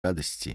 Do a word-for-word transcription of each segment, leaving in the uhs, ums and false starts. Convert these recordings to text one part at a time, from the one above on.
радости.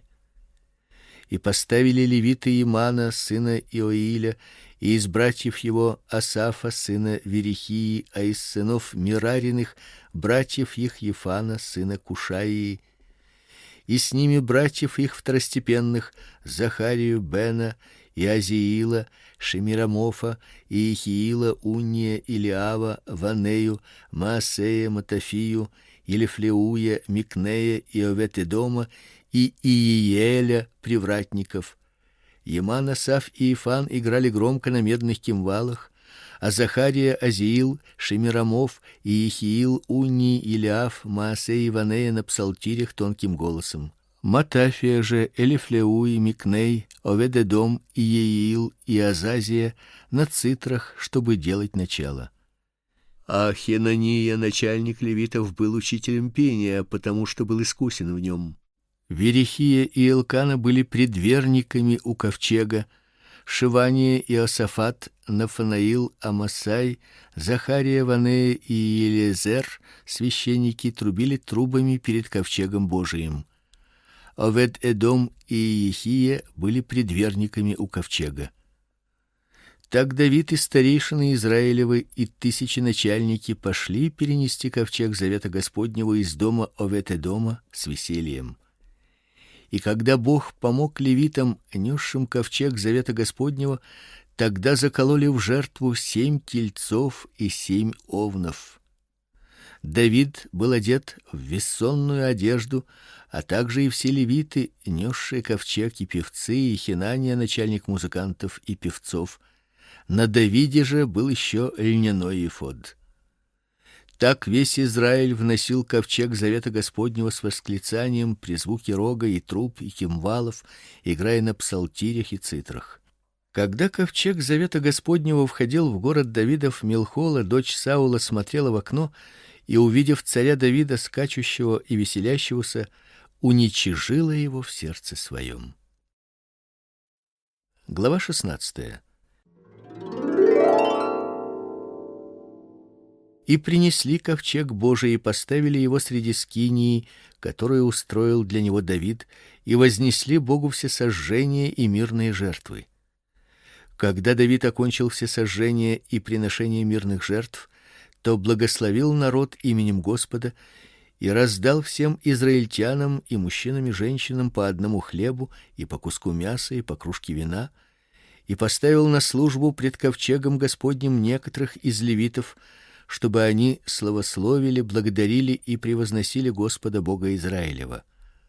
И поставили левиты Имана сына Иоиля, и из братьев его Асафа сына Верихии, а из сынов Мирариных братьев их Ефана сына Кушаии, и с ними братьев их второстепенных Захарию, Бена, и Азиила, Шемирамофа, и Ихиила, Унния, Илиава, Ванею, Маасея, Матафию, Елифлеуя, Микнея, и Овет-Эдома, и Иееля, привратников. Еман, Асаф и Ифан играли громко на медных кимвалах, а Захария, Азиил, Шемирамов и Ихиил, Унни, Илиав, Маасей и Ванея на псалтирях тонким голосом. Матафия же, Элифлеуй, Микней, Овед-Эдом, Иеил и Азазия на цитрах, чтобы делать начало. А Хенания, начальник левитов, был учителем пения, потому что был искусен в нем. Верихия и Элкана были предверниками у ковчега, Шивания и Иосафат, Нафанаил, Амасай, Захария, Ванея и Елизер, священники, трубили трубами перед ковчегом Божиим. Овед-Эдом и Иехия были предверниками у ковчега. Так Давид и старейшины Израилевы и тысяченачальники пошли перенести ковчег завета Господнего из дома Овед-Эдома с весельем. И когда Бог помог левитам, несшим ковчег завета Господнего, тогда закололи в жертву семь тельцов и семь овнов. Давид был одет в вессонную одежду, а также и все левиты, несшие ковчег, и певцы, и Хинания, начальник музыкантов и певцов. На Давиде же был еще льняной эфод. Так весь Израиль вносил ковчег завета Господнего с восклицанием при звуке рога и труб и кимвалов, играя на псалтирях и цитрах. Когда ковчег завета Господнего входил в город Давидов, Милхола, дочь Саула, смотрела в окно и, увидев царя Давида, скачущего и веселящегося, уничижила его в сердце своем. Глава шестнадцатая. И принесли ковчег Божий и поставили его среди скинии, которую устроил для него Давид, и вознесли Богу всесожжения и мирные жертвы. Когда Давид окончил всесожжения и приношение мирных жертв, то благословил народ именем Господа и раздал всем израильтянам и мужчинам и женщинам по одному хлебу и по куску мяса и по кружке вина, и поставил на службу пред ковчегом Господним некоторых из левитов, чтобы они славословили, благодарили и превозносили Господа Бога Израилева.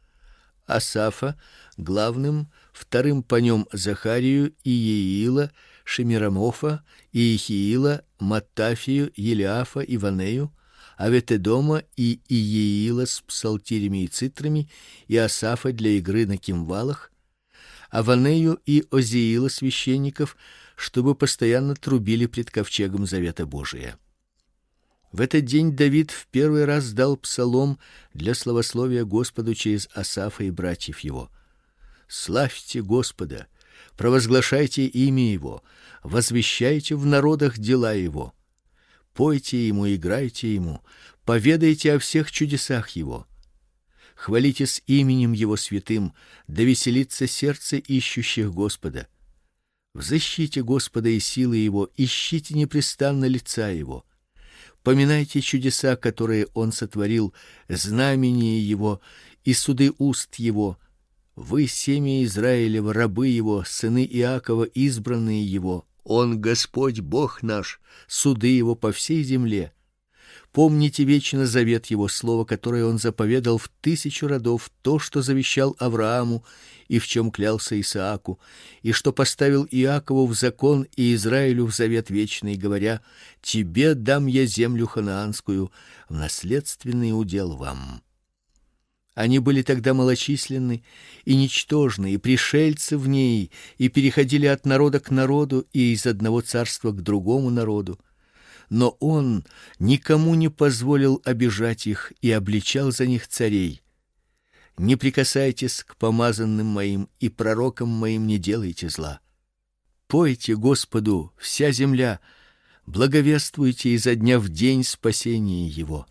Асафа главным, вторым по нем Захарию, и Иеила, Шемирамофа, и Ихиила, Матафию, Елиафа и Ванею, Овет-Эдома и Иеила с псалтирями и цитрами, и Асафа для игры на кимвалах, а Ванею и Озиила священников, чтобы постоянно трубили пред ковчегом завета Божия. В этот день Давид в первый раз дал псалом для славословия Господу через Асафа и братьев его. Славьте Господа, провозглашайте имя его, возвещайте в народах дела его. Пойте ему, играйте ему, поведайте о всех чудесах его. Хвалите с именем его святым, да веселится сердце ищущих Господа. Взыщите Господа и силы его, ищите непрестанно лица его. Поминайте чудеса, которые он сотворил, знамения его и суды уст его. Вы, семя Израилева, рабы его, сыны Иакова, избранные его. Он Господь Бог наш, суды его по всей земле. Помните вечно завет его, слово, которое он заповедал в тысячу родов, то, что завещал Аврааму и в чем клялся Исааку, и что поставил Иакову в закон и Израилю в завет вечный, говоря: тебе дам я землю ханаанскую в наследственный удел вам. Они были тогда малочисленны и ничтожны, и пришельцы в ней, и переходили от народа к народу и из одного царства к другому народу. Но он никому не позволил обижать их и обличал за них царей. Не прикасайтесь к помазанным моим, и пророкам моим не делайте зла. Пойте Господу, вся земля, благовествуйте изо дня в день спасение его.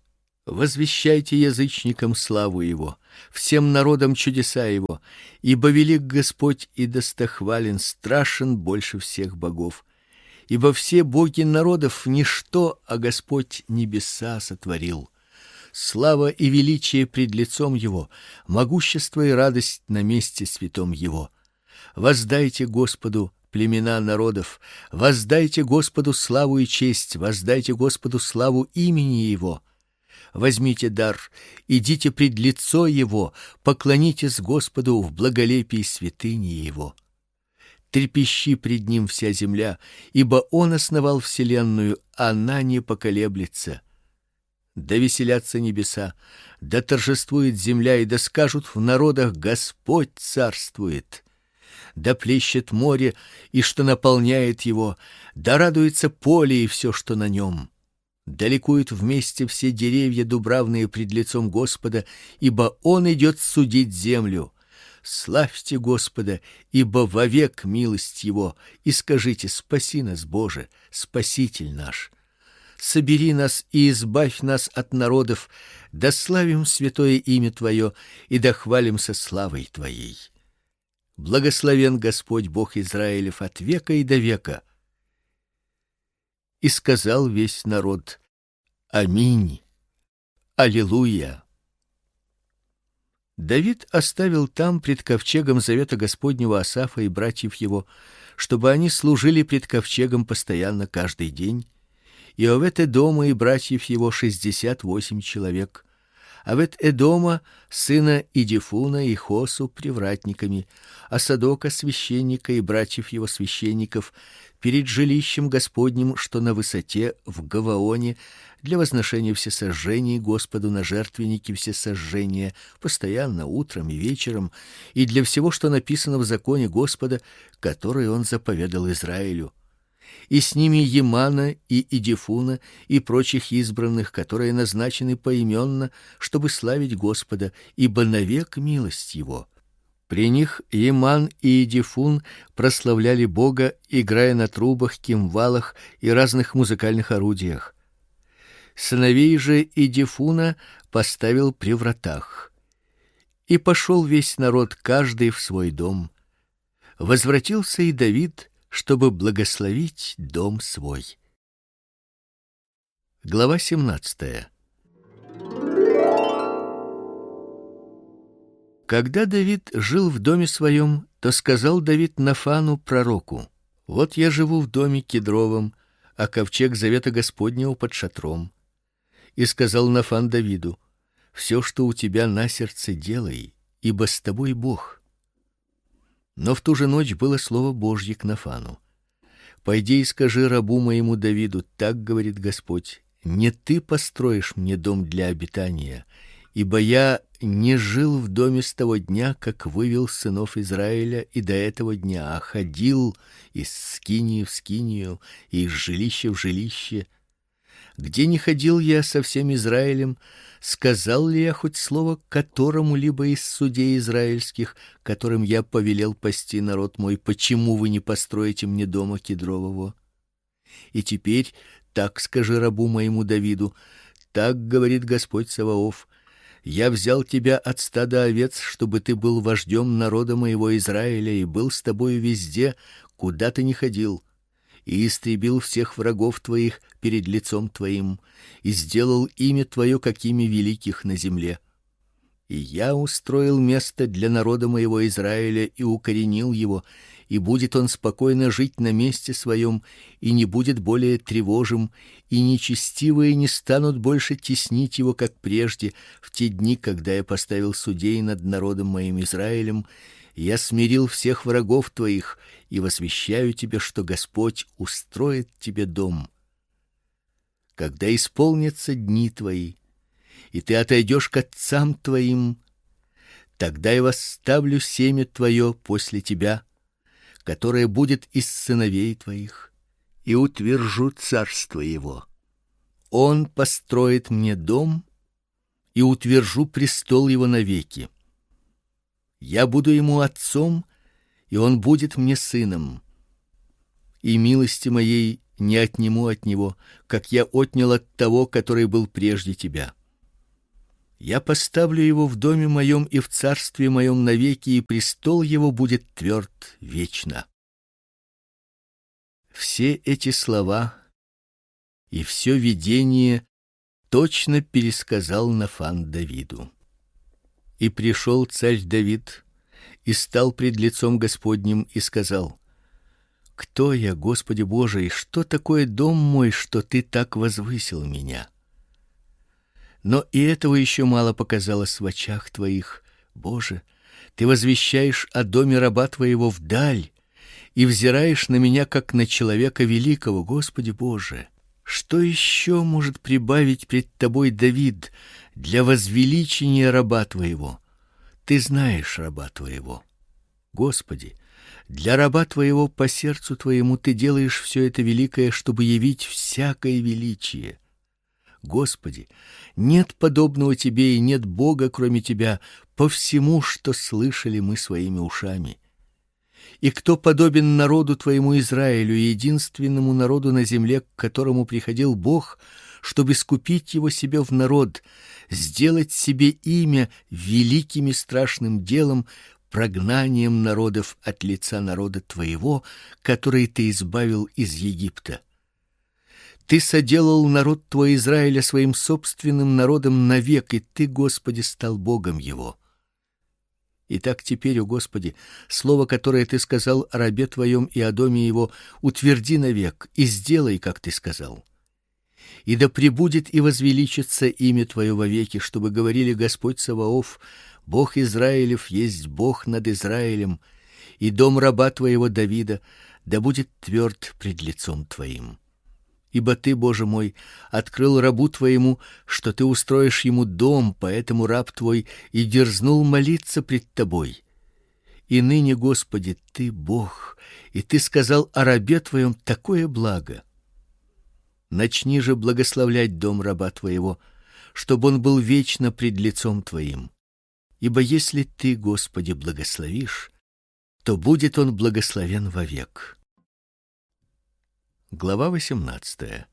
Возвещайте язычникам славу его, всем народам чудеса его, ибо велик Господь и достохвален, страшен больше всех богов. Ибо все боги народов ничто, а Господь небеса сотворил. Слава и величие пред лицом его, могущество и радость на месте святом его. Воздайте Господу, племена народов, воздайте Господу славу и честь, воздайте Господу славу имени его. Возьмите дар, идите пред лицо его, поклонитесь Господу в благолепии святыни его. Трепещи пред ним вся земля, ибо он основал вселенную, она не поколеблется. Да веселятся небеса, да торжествует земля, и да скажут в народах: Господь царствует. Да плещет море, и что наполняет его, да радуется поле и все, что на нем. Да ликуют вместе все деревья дубравные пред лицом Господа, ибо он идет судить землю. Славьте Господа, ибо вовек милость его, и скажите: спаси нас, Боже, Спаситель наш. Собери нас и избавь нас от народов, да славим святое имя Твое и да хвалимся славой Твоей. Благословен Господь Бог Израилев от века и до века. И сказал весь народ: Аминь. Аллилуйя. Давид оставил там пред ковчегом завета Господнего Асафа и братьев его, чтобы они служили пред ковчегом постоянно каждый день. И Овед-Эдома и братьев его шестьдесят восемь человек. Овед-Эдома сына Идифуна и Хосу привратниками, а Садока священника и братьев его священников перед жилищем Господним, что на высоте в Гаваоне, для возношения всесожжений Господу на жертвеннике всесожжения постоянно утром и вечером, и для всего, что написано в законе Господа, который он заповедал Израилю. И с ними Емана и Идифуна и прочих избранных, которые назначены поименно, чтобы славить Господа, ибо навек милость его. При них Еман и Идифун прославляли Бога, играя на трубах, кимвалах и разных музыкальных орудиях. Сыновей же Идифуна поставил при вратах. И пошел весь народ, каждый в свой дом. Возвратился и Давид, чтобы благословить дом свой. Глава семнадцатая. Когда Давид жил в доме своем, то сказал Давид Нафану пророку: вот я живу в доме кедровом, а ковчег завета Господнего под шатром. И сказал Нафан Давиду: все, что у тебя на сердце, делай, ибо с тобой Бог. Но в ту же ночь было слово Божье к Нафану: пойди и скажи рабу моему Давиду: так говорит Господь: не ты построишь мне дом для обитания, ибо я не жил в доме с того дня, как вывел сынов Израиля, и до этого дня, а ходил из скинии в скинию и из жилища в жилище. Где не ходил я со всем Израилем, сказал ли я хоть слово которому-либо из судей израильских, которым я повелел пасти народ мой: почему вы не построите мне дома кедрового? И теперь так скажи рабу моему Давиду: так говорит Господь Саваоф: я взял тебя от стада овец, чтобы ты был вождем народа моего Израиля и был с тобою везде, куда ты ни ходил, и истребил всех врагов твоих перед лицом твоим, и сделал имя твое какими великих на земле. И я устроил место для народа моего Израиля и укоренил его, и будет он спокойно жить на месте своем, и не будет более тревожим, и нечестивые не станут больше теснить его, как прежде, в те дни, когда я поставил судей над народом моим Израилем. Я смирил всех врагов твоих и возвещаю тебе, что Господь устроит тебе дом. Когда исполнятся дни твои, и ты отойдешь к отцам твоим, тогда я восставлю семя твое после тебя, которое будет из сыновей твоих, и утвержу царство его. Он построит мне дом, и утвержу престол его навеки. Я буду ему отцом, и он будет мне сыном. И милости моей не отниму от него, как я отнял от того, который был прежде тебя. Я поставлю его в доме моем и в царстве моем навеки, и престол его будет тверд вечно. Все эти слова и все видение точно пересказал Нафан Давиду. И пришел царь Давид и стал пред лицом Господним и сказал: Кто я, Господи Боже, и что такое дом мой, что ты так возвысил меня? Но и этого еще мало показалось в очах твоих, Боже. Ты возвещаешь о доме раба твоего вдаль и взираешь на меня как на человека великого, Господи Боже. Что еще может прибавить пред тобой Давид для возвеличения раба твоего? Ты знаешь раба твоего. Господи, для раба твоего по сердцу твоему ты делаешь все это великое, чтобы явить всякое величие. Господи, нет подобного тебе и нет Бога, кроме тебя, по всему, что слышали мы своими ушами. И кто подобен народу твоему Израилю, единственному народу на земле, к которому приходил Бог, чтобы искупить его себе в народ, сделать себе имя великим и страшным делом, прогнанием народов от лица народа твоего, который ты избавил из Египта? Ты соделал народ твой Израиля своим собственным народом навек, и ты, Господи, стал Богом его. Итак, теперь, о Господи, слово, которое ты сказал о рабе твоем и о доме его, утверди навек и сделай, как ты сказал. И да пребудет и возвеличится имя твое вовеки, чтобы говорили: Господь Саваоф, Бог Израилев, есть Бог над Израилем, и дом раба твоего Давида да будет тверд пред лицом твоим. Ибо ты, Боже мой, открыл рабу твоему, что ты устроишь ему дом, поэтому раб твой и дерзнул молиться пред тобой. И ныне, Господи, ты Бог, и ты сказал о рабе твоем такое благо. Начни же благословлять дом раба твоего, чтобы он был вечно пред лицом твоим. Ибо если ты, Господи, благословишь, то будет он благословен вовек. Глава восемнадцатая.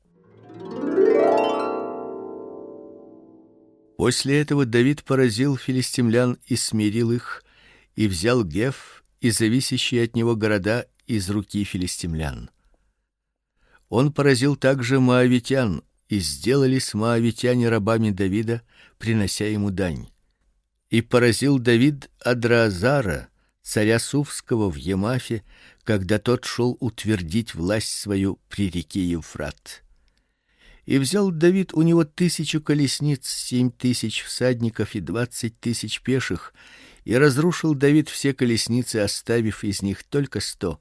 После этого Давид поразил филистимлян и смирил их, и взял Геф и зависящие от него города из руки филистимлян. Он поразил также моавитян, и сделались моавитяне рабами Давида, принося ему дань. И поразил Давид Адраазара, царя Суфского в Емафе, когда тот шел утвердить власть свою при реке Евфрат. И взял Давид у него тысячу колесниц, семь тысяч всадников и двадцать тысяч пеших, и разрушил Давид все колесницы, оставив из них только сто.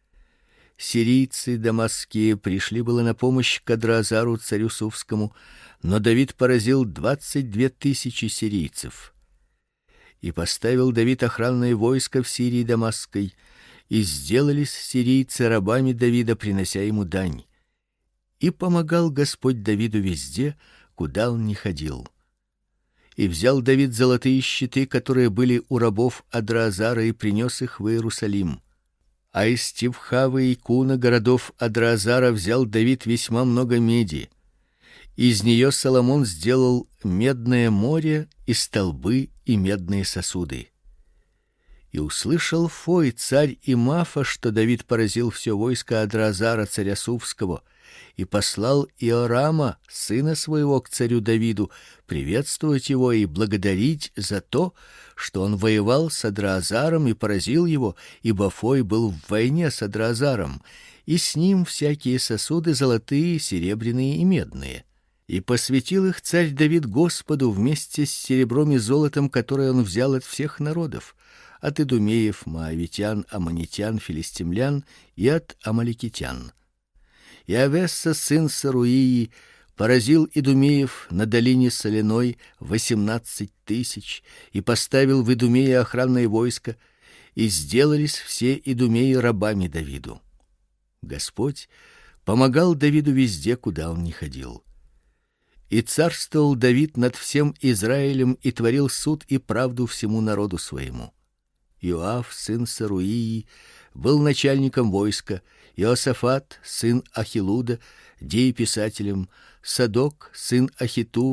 Сирийцы дамасские пришли было на помощь к Адраазару, царю Суфскому, но Давид поразил двадцать две тысячи сирийцев. И поставил Давид охранное войско в Сирии дамасской, и сделались сирийцы рабами Давида, принося ему дань. И помогал Господь Давиду везде, куда он ни ходил. И взял Давид золотые щиты, которые были у рабов Адраазара, и принес их в Иерусалим. А из Тивхавы и Куна, городов Адраазара, взял Давид весьма много меди. Из нее Соломон сделал медное море и столбы и медные сосуды. И услышал Фой, царь Имафа, что Давид поразил все войско Адраазара, царя Суфского, и послал Иорама, сына своего, к царю Давиду, приветствовать его и благодарить за то, что он воевал с Адраазаром и поразил его, ибо Фой был в войне с Адраазаром, и с ним всякие сосуды золотые, серебряные и медные. И посвятил их царь Давид Господу вместе с серебром и золотом, которое он взял от всех народов, от идумеев, моавитян, аммонитян, филистимлян и от амаликитян. И Авесса, сын Саруии, поразил идумеев на долине соляной восемнадцать тысяч и поставил в Идумее охранное войско, и сделались все идумеи рабами Давиду. Господь помогал Давиду везде, куда он ни ходил. И царствовал Давид над всем Израилем и творил суд и правду всему народу своему. Иоав, сын Саруии, был начальником войска, Иосафат, сын Ахилуда, дееписателем, Садок, сын Ахитува,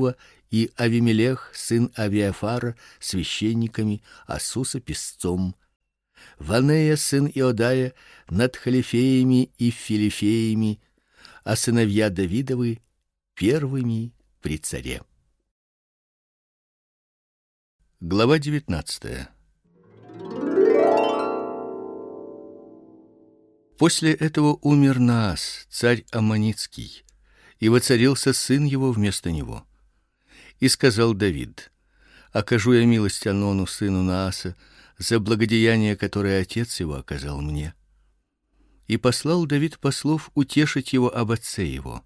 и Авимелех, сын Авиафара, священниками, а Суса песцом, Ванея, сын Иодая, над халифеями и филифеями, а сыновья Давидовы первыми при царе. Глава девятнадцатая. После этого умер Наас, царь аммонитский, и воцарился сын его вместо него. И сказал Давид: окажу я милость Анону, сыну Нааса, за благодеяние, которое отец его оказал мне. И послал Давид послов утешить его об отце его.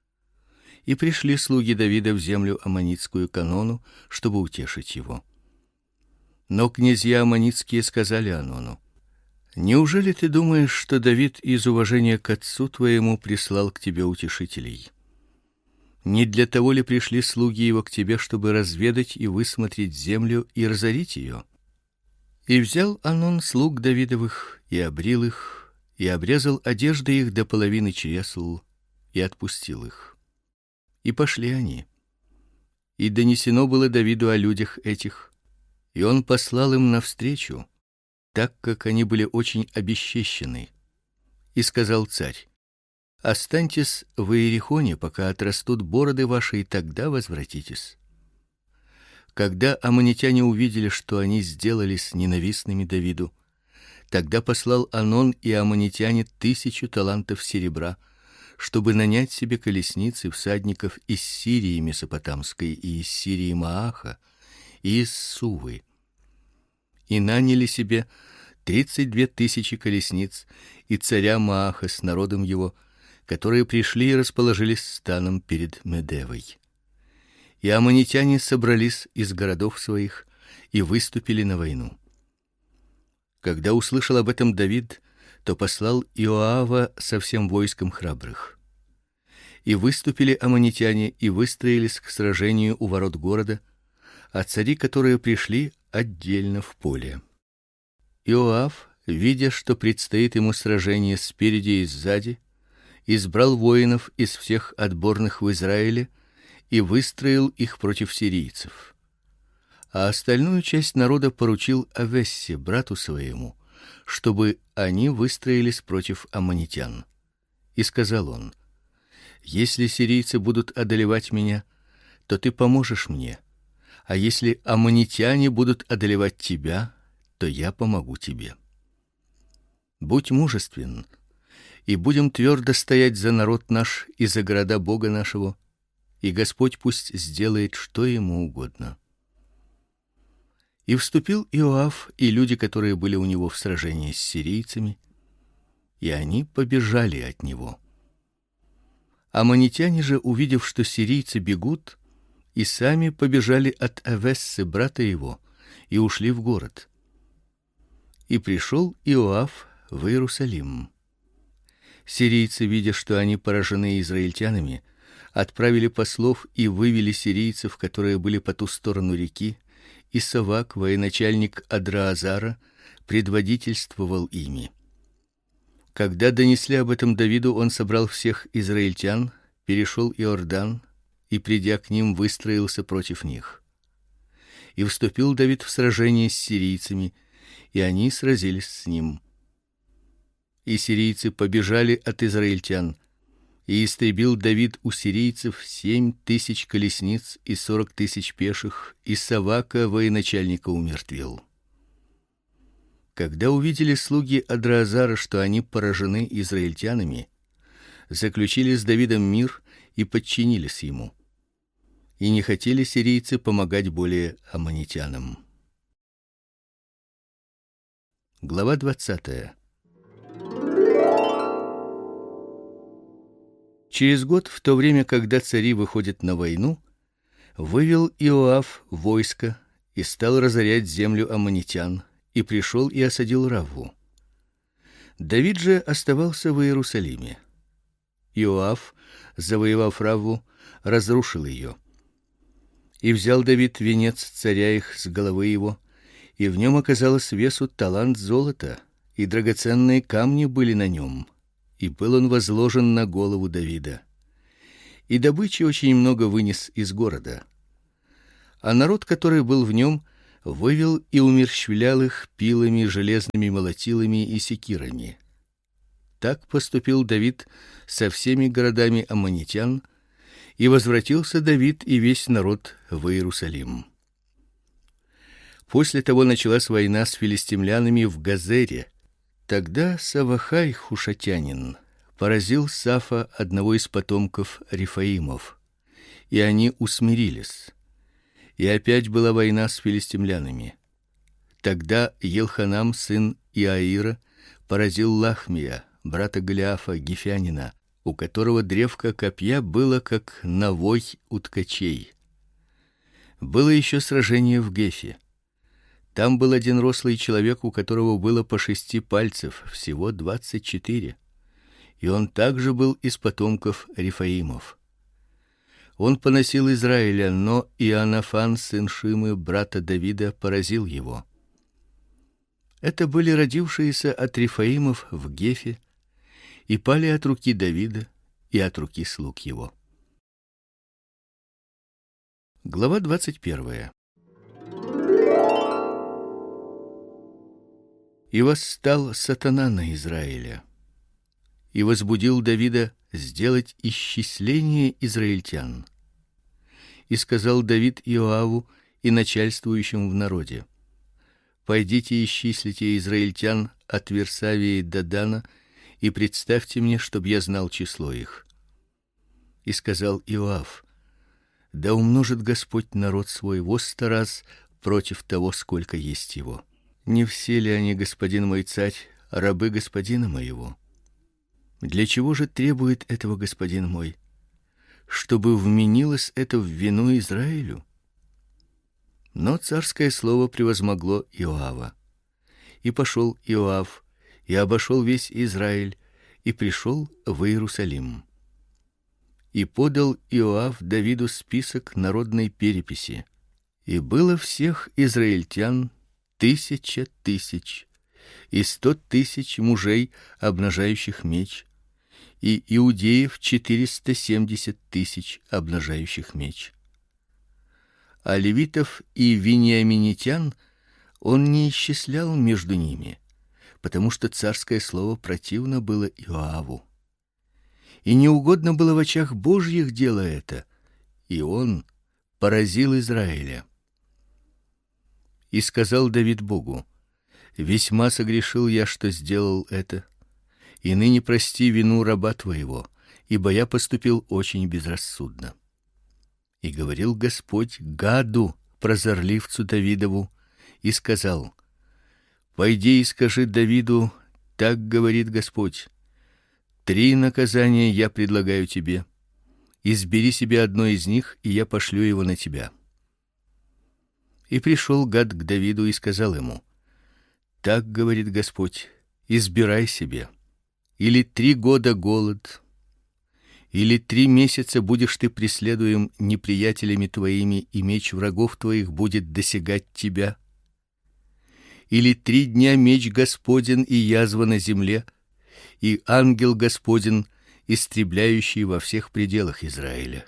И пришли слуги Давида в землю аммонитскую к Анону, чтобы утешить его. Но князья аммонитские сказали Анону: неужели ты думаешь, что Давид из уважения к отцу твоему прислал к тебе утешителей? Не для того ли пришли слуги его к тебе, чтобы разведать и высмотреть землю и разорить ее? И взял Анон слуг Давидовых и обрил их, и обрезал одежды их до половины чресл, и отпустил их. И пошли они. И донесено было Давиду о людях этих, и он послал им навстречу, так как они были очень обесчещены. И сказал царь: останьтесь в Иерихоне, пока отрастут бороды ваши, и тогда возвратитесь. Когда аммонитяне увидели, что они сделались ненавистными Давиду, тогда послал Анон и аммонитяне тысячу талантов серебра, чтобы нанять себе колесниц и всадников из Сирии Месопотамской и из Сирии Мааха и из Сувы. И наняли себе тридцать две тысячи колесниц и царя Мааха с народом его, которые пришли и расположились станом перед Медевой. И аммонитяне собрались из городов своих и выступили на войну. Когда услышал об этом Давид, то послал Иоава со всем войском храбрых. И выступили аммонитяне и выстроились к сражению у ворот города, а цари, которые пришли, отдельно в поле. Иоав, видя, что предстоит ему сражение спереди и сзади, избрал воинов из всех отборных в Израиле и выстроил их против сирийцев. А остальную часть народа поручил Авессе, брату своему, чтобы они выстроились против аммонитян. И сказал он: если сирийцы будут одолевать меня, то ты поможешь мне, а если аммонитяне будут одолевать тебя, то я помогу тебе. Будь мужествен, и будем твердо стоять за народ наш и за города Бога нашего, и Господь пусть сделает, что ему угодно. И вступил Иоав и люди, которые были у него в сражении с сирийцами, и они побежали от него. Аммонитяне же, увидев, что сирийцы бегут, и сами побежали от Авессы, брата его, и ушли в город. И пришел Иоав в Иерусалим. Сирийцы, видя, что они поражены израильтянами, отправили послов и вывели сирийцев, которые были по ту сторону реки, и Савак, военачальник Адраазара, предводительствовал ими. Когда донесли об этом Давиду, он собрал всех израильтян, перешел Иордан и, придя к ним, выстроился против них. И вступил Давид в сражение с сирийцами, и они сразились с ним. И сирийцы побежали от израильтян, и истребил Давид у сирийцев семь тысяч колесниц и сорок тысяч пеших, и Савака, военачальника, умертвил. Когда увидели слуги Адраазара, что они поражены израильтянами, заключили с Давидом мир и подчинились ему. И не хотели сирийцы помогать более аммонитянам. Глава двадцатая. Через год, в то время, когда цари выходят на войну, вывел Иоав войско и стал разорять землю аммонитян, и пришел и осадил Равву. Давид же оставался в Иерусалиме. Иоав, завоевав Равву, разрушил ее. И взял Давид венец царя их с головы его, и в нем оказалось весу талант золота, и драгоценные камни были на нем, и был он возложен на голову Давида. И добычи очень много вынес из города. А народ, который был в нем, вывел и умерщвлял их пилами, железными молотилами и секирами. Так поступил Давид со всеми городами аммонитян, и возвратился Давид и весь народ в Иерусалим. После того началась война с филистимлянами в Газере. Тогда Савахай хушатянин поразил Сафа, одного из потомков Рифаимов, и они усмирились. И опять была война с филистимлянами. Тогда Елханам, сын Иаира, поразил Лахмия, брата Голиафа гифянина, у которого древко копья было как навой у ткачей. Было еще сражение в Гефе. Там был один рослый человек, у которого было по шести пальцев, всего двадцать четыре, и он также был из потомков Рифаимов. Он поносил Израиля, но Иоаннафан, сын Шимы, брата Давида, поразил его. Это были родившиеся от Рифаимов в Гефе и пали от руки Давида и от руки слуг его. Глава двадцать первая. И восстал сатана на Израиля, и возбудил Давида сделать исчисление израильтян. И сказал Давид Иоаву и начальствующим в народе: пойдите исчислите израильтян от Версавии до Дана, и представьте мне, чтоб я знал число их. И сказал Иоав: да умножит Господь народ свой во сто раз против того, сколько есть его. Не все ли они, господин мой царь, рабы господина моего? Для чего же требует этого господин мой? Чтобы вменилось это в вину Израилю? Но царское слово превозмогло Иоава. И пошел Иоав, и обошел весь Израиль, и пришел в Иерусалим. И подал Иоав Давиду список народной переписи. И было всех израильтян тысяча тысяч, и сто тысяч мужей, обнажающих меч, и иудеев четыреста семьдесят тысяч, обнажающих меч. А левитов и вениаминитян он не исчислял между ними, потому что царское слово противно было Иоаву. И неугодно было в очах Божьих дело это, и он поразил Израиля. И сказал Давид Богу: весьма согрешил я, что сделал это, и ныне прости вину раба твоего, ибо я поступил очень безрассудно. И говорил Господь Гаду, прозорливцу Давидову, и сказал: пойди и скажи Давиду: так говорит Господь: три наказания я предлагаю тебе. Избери себе одно из них, и я пошлю его на тебя. И пришел Гад к Давиду и сказал ему: так говорит Господь: избирай себе. Или три года голод, или три месяца будешь ты преследуем неприятелями твоими, и меч врагов твоих будет досягать тебя. Или три дня меч Господен и язва на земле, и ангел Господен, истребляющий во всех пределах Израиля.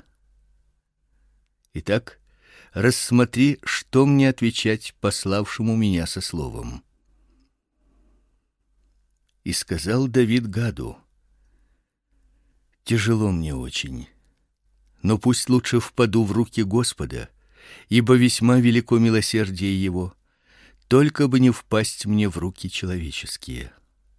Итак, рассмотри, что мне отвечать пославшему меня со словом. И сказал Давид Гаду: тяжело мне очень, но пусть лучше впаду в руки Господа, ибо весьма велико милосердие его, только бы не впасть мне в руки человеческие.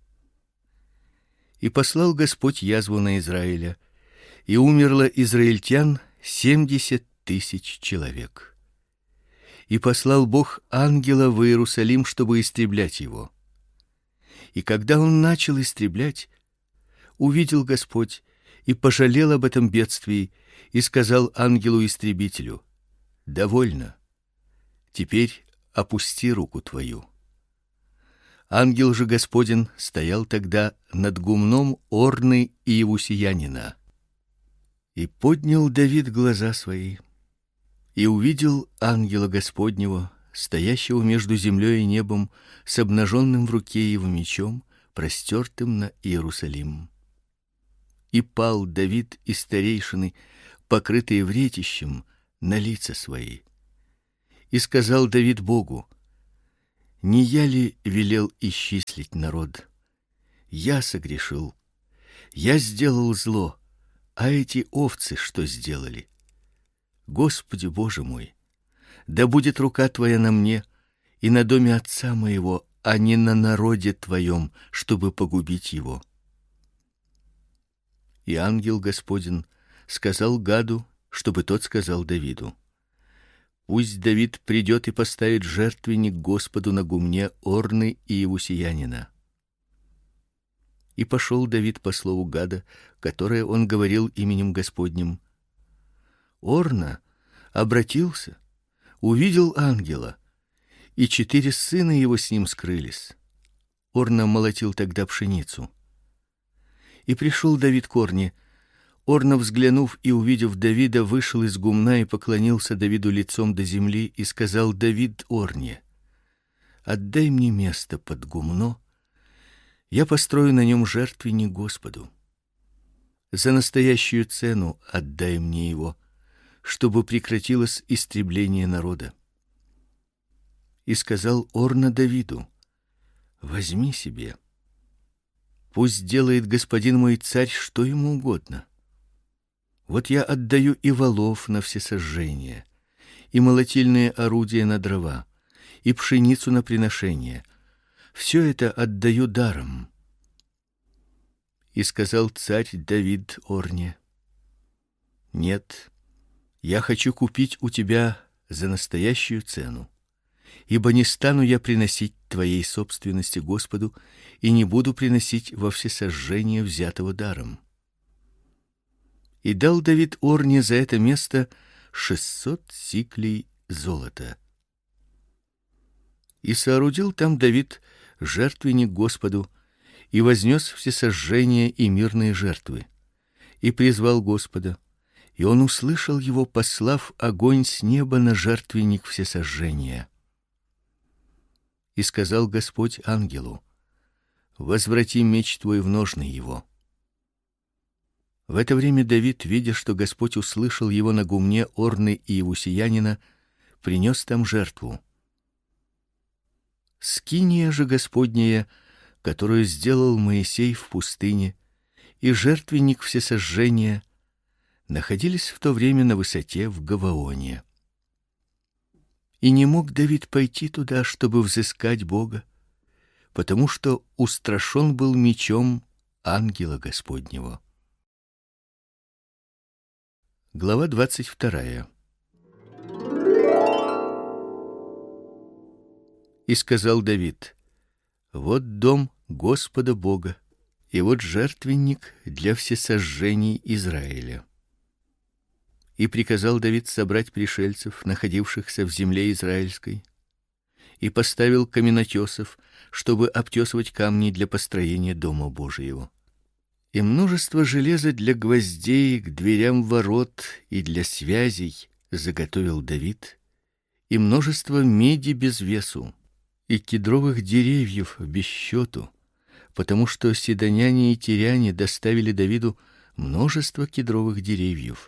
И послал Господь язву на Израиля, и умерло израильтян семьдесят тысяч человек. И послал Бог ангела в Иерусалим, чтобы истреблять его. И когда он начал истреблять, увидел Господь и пожалел об этом бедствии, и сказал ангелу-истребителю: довольно, теперь опусти руку твою. Ангел же Господень стоял тогда над гумном Орны и Иевусеянина. И поднял Давид глаза свои, и увидел ангела Господнего, стоящего между землей и небом, с обнаженным в руке его мечом, простертым на Иерусалим. И пал Давид и старейшины, покрытые вретищем, на лица свои. И сказал Давид Богу: не я ли велел исчислить народ? Я согрешил. Я сделал зло, а эти овцы что сделали? Господи Боже мой, да будет рука твоя на мне и на доме отца моего, а не на народе твоем, чтобы погубить его. И ангел Господень сказал Гаду, чтобы тот сказал Давиду: пусть Давид придет и поставит жертвенник Господу на гумне Орны и Иевусеянина. И пошел Давид по слову Гада, которое он говорил именем Господним. Орна обратился, увидел ангела, и четыре сына его с ним скрылись. Орна молотил тогда пшеницу. И пришел Давид к Орне. Орна, взглянув и увидев Давида, вышел из гумна и поклонился Давиду лицом до земли и сказал Давид Орне: отдай мне место под гумно, я построю на нем жертвенник Господу. За настоящую цену отдай мне его, чтобы прекратилось истребление народа. И сказал Орна Давиду: возьми себе. Пусть делает господин мой царь что ему угодно. Вот я отдаю и волов на всесожжение, и молотильные орудия на дрова, и пшеницу на приношение. Все это отдаю даром. И сказал царь Давид Орне: нет, я хочу купить у тебя за настоящую цену, ибо не стану я приносить твоей собственности Господу и не буду приносить во всесожжение взятого даром. И дал Давид Орне за это место шестьсот сиклей золота. И соорудил там Давид жертвенник Господу и вознес всесожжение и мирные жертвы, и призвал Господа, и он услышал его, послав огонь с неба на жертвенник всесожжения. И сказал Господь ангелу: возврати меч твой в ножны его. В это время Давид, видя, что Господь услышал его на гумне Орны и Иевусеянина, принес там жертву. Скиния же Господняя, которую сделал Моисей в пустыне, и жертвенник всесожжения находились в то время на высоте в Гаваоне. И не мог Давид пойти туда, чтобы взыскать Бога, потому что устрашен был мечом ангела Господнего. Глава двадцать вторая. И сказал Давид: вот дом Господа Бога, и вот жертвенник для всесожжений Израиля. И приказал Давид собрать пришельцев, находившихся в земле израильской, и поставил каменотесов, чтобы обтесывать камни для построения дома Божьего. И множество железа для гвоздей к дверям ворот и для связей заготовил Давид, и множество меди без весу, и кедровых деревьев без счету, потому что сидоняне и тиряне доставили Давиду множество кедровых деревьев.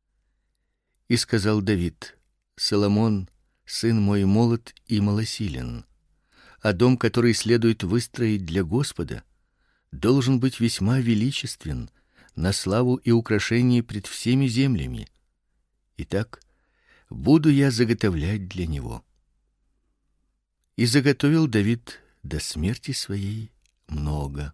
И сказал Давид: Соломон, сын мой, молод и малосилен, а дом, который следует выстроить для Господа, должен быть весьма величествен, на славу и украшение пред всеми землями. Итак, буду я заготовлять для него. И заготовил Давид до смерти своей много.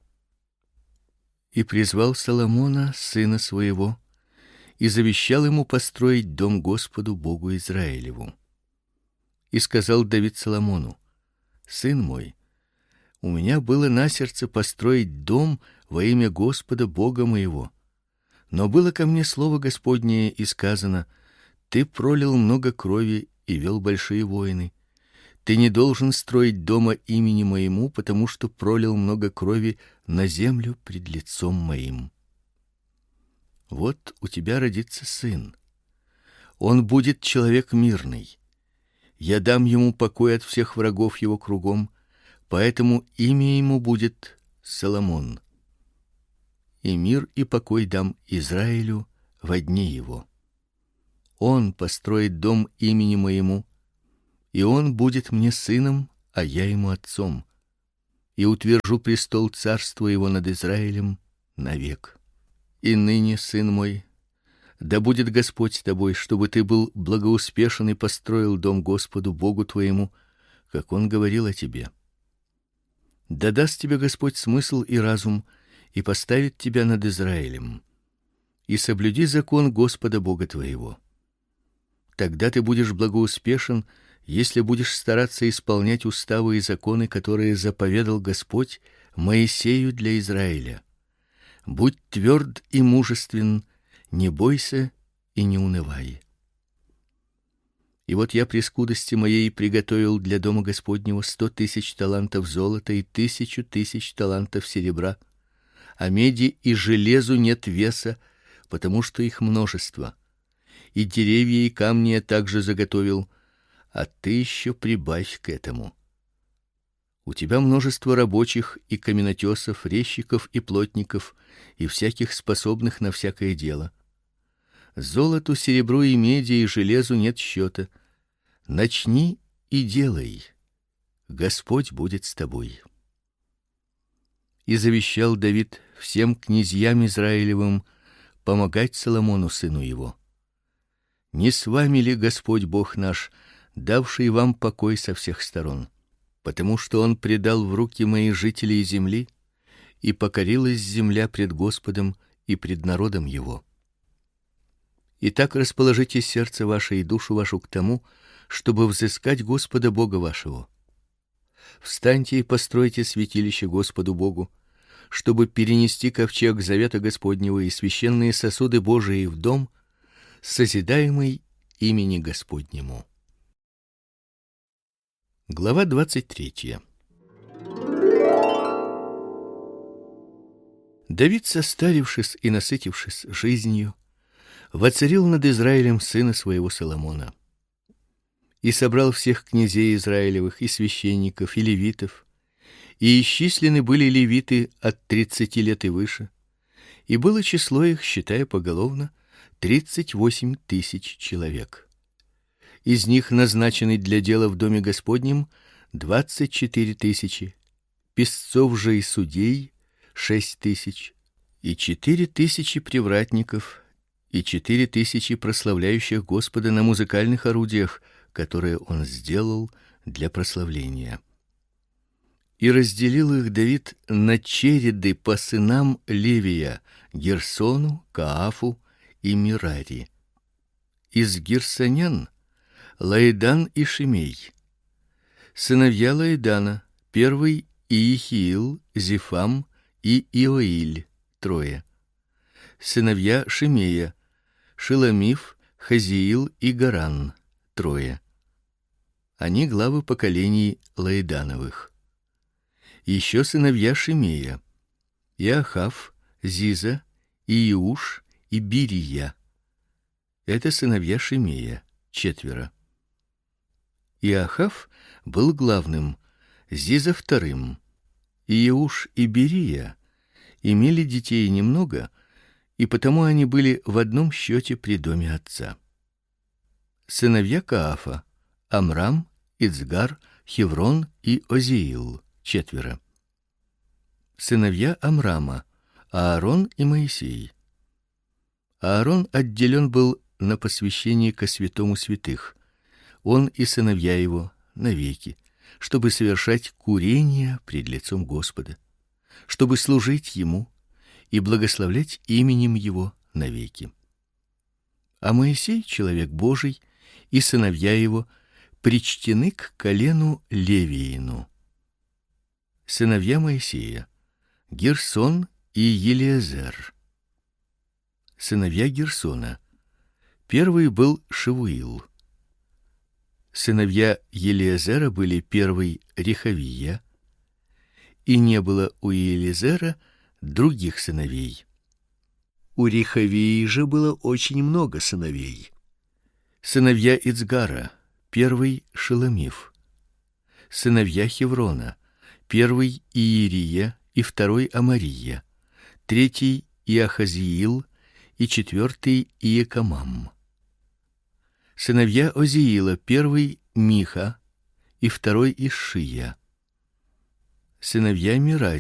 И призвал Соломона, сына своего, и завещал ему построить дом Господу Богу Израилеву. И сказал Давид Соломону: сын мой, у меня было на сердце построить дом во имя Господа Бога моего. Но было ко мне слово Господнее, и сказано: ты пролил много крови и вел большие войны. Ты не должен строить дома имени моему, потому что пролил много крови на землю пред лицом моим. Вот у тебя родится сын. Он будет человек мирный. Я дам ему покой от всех врагов его кругом, поэтому имя ему будет Соломон. И мир и покой дам Израилю во дни его. Он построит дом имени моему, и он будет мне сыном, а я ему отцом, и утвержу престол царства его над Израилем навек. И ныне, сын мой, да будет Господь с тобой, чтобы ты был благоуспешен и построил дом Господу Богу твоему, как он говорил о тебе. Да даст тебе Господь смысл и разум, и поставит тебя над Израилем. И соблюди закон Господа Бога твоего. Тогда ты будешь благоуспешен, если будешь стараться исполнять уставы и законы, которые заповедал Господь Моисею для Израиля. Будь тверд и мужествен, не бойся и не унывай. И вот я при скудости моей приготовил для дома Господнего сто тысяч талантов золота и тысячу тысяч талантов серебра, а меди и железу нет веса, потому что их множество. И деревья и камни я также заготовил, а ты еще прибавь к этому. У тебя множество рабочих и каменотесов, резчиков и плотников, и всяких способных на всякое дело. Золоту, серебру и меди и железу нет счета. Начни и делай. Господь будет с тобой. И завещал Давид всем князьям Израилевым помогать Соломону сыну его. Не с вами ли Господь Бог наш, давший вам покой со всех сторон? Потому что он предал в руки мои жителей земли, и покорилась земля пред Господом и пред народом его. Итак, расположите сердце ваше и душу вашу к тому, чтобы взыскать Господа Бога вашего. Встаньте и постройте святилище Господу Богу, чтобы перенести ковчег завета Господнего и священные сосуды Божии в дом, созидаемый имени Господнему. Глава двадцать третья. Давид, состарившись и насытившись жизнью, воцарил над Израилем сына своего Соломона. И собрал всех князей израилевых и священников и левитов, и исчислены были левиты от тридцати лет и выше, и было число их, считая поголовно, тридцать восемь тысяч человек. Из них назначены для дела в доме Господнем двадцать четыре тысячи, писцов же и судей шесть тысяч, и четыре тысячи привратников, и четыре тысячи прославляющих Господа на музыкальных орудиях, которые он сделал для прославления. И разделил их Давид на череды по сынам Левия: Герсону, Каафу и Мирари. Из герсонян Лаидан и Шимей. Сыновья Лаидана: первый Иехиил, Зефам и Иоиль, трое. Сыновья Шимея: Шеломиф, Хазиил и Гаран, трое. Они главы поколений Лаидановых. Еще сыновья Шимея: Иохав, Зиза, Иуш и Бирия. Это сыновья Шимея, четверо. Иохав был главным, Зиза вторым. Иуш и Бирия имели детей немного, и потому они были в одном счете при доме отца. Сыновья Каафа: Амрам, Ицгар, Хеврон и Озиил, четверо. Сыновья Амрама: Аарон и Моисей. Аарон отделен был на посвящение ко святому святых, он и сыновья его навеки, чтобы совершать курение пред лицом Господа, чтобы служить ему и благословлять именем его навеки. А Моисей, человек Божий, и сыновья его причтены к колену Левиину. Сыновья Моисея: Герсон и Елиезер. Сыновья Герсона: первый был Шевуил. Сыновья Елиезера были: первый Рехавия, и не было у Елиезера других сыновей. У Рехавии же было очень много сыновей. Сыновья Ицгара: первый Шеломиф. Сыновья Хеврона: первый Иерия и второй Амария, третий Иахазиил и четвертый Иекамам. Сыновья Озиила: первый Миха, и второй Ишия. Сыновья Мерари